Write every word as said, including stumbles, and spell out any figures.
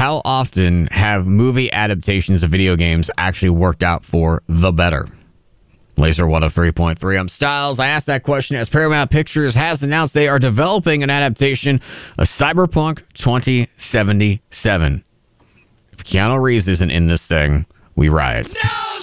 how often have movie adaptations of video games actually worked out for the better? Laser one oh three point three. I'm Styles. I asked that question as Paramount Pictures has announced they are developing an adaptation of Cyberpunk twenty seventy-seven. If Keanu Reeves isn't in this thing, we riot. No,